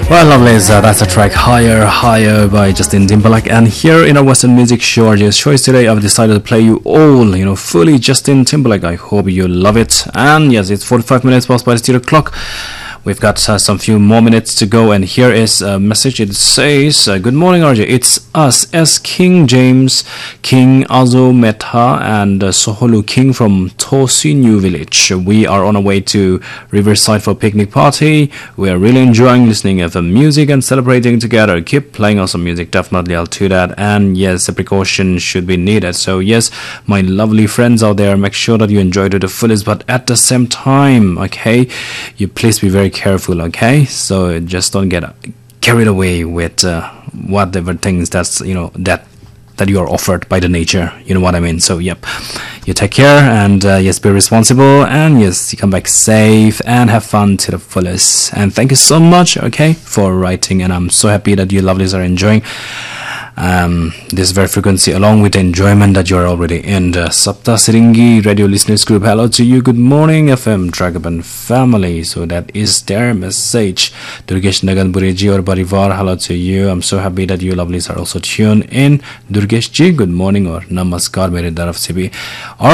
Well, lovely. That's a track Higher, Higher by Justin Timberlake. And here in our Western Music Show, RJ's choice today, I've decided to play you all, fully Justin Timberlake. I hope you love it. And yes, it's 45 minutes past by the studio clock. We've got some few more minutes to go, and here is a message. It says, good morning, RJ. It's us, as King James, King Azo Metha, and Soholu King from Tosi New Village. We are on our way to Riverside for a picnic party. We are really enjoying listening to the music and celebrating together. Keep playing awesome music. Definitely, I'll do that. And yes, the precaution should be needed. So yes, my lovely friends out there, make sure that you enjoy it to the fullest, but at the same time, okay, you please be very careful, okay? So just don't get carried away with whatever things that's that you are offered by the nature, you know what I mean? So yep, you take care, and yes, be responsible, and yes, you come back safe and have fun to the fullest. And thank you so much, okay, for writing, and I'm so happy that you lovelies are enjoying this very frequency, along with the enjoyment that you're already in the Sapta Siringi radio listeners group. Hello to you, good morning FM Dragaban family. So that is their message. Durgesh Naganpuri ji or Barivar, hello to you. I'm so happy that you lovelies are also tuned in. Durgesh ji, good morning or namaskar mere taraf se bhi.